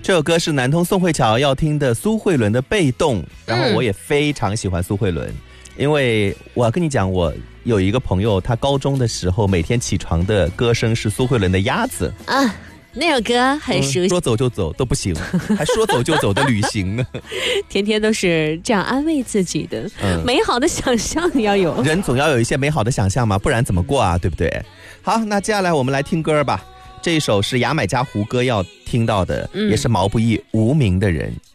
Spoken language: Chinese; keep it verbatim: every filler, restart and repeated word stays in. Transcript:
这首歌是南通宋慧乔要听的苏慧伦的《被动》，然后我也非常喜欢苏慧伦，因为我跟你讲，我有一个朋友，他高中的时候每天起床的歌声是苏慧伦的《鸭子》 啊。那首歌很熟悉、 嗯、说走就走都不行，还说走就走的旅行呢， 天天都是这样安慰自己的、嗯、美好的想象要有， 人总要有一些美好的想象嘛，不然怎么过啊，对不对？好，那接下来我们来听歌吧，这一首是牙买加胡歌要听到的、嗯、也是毛不易《无名的人》。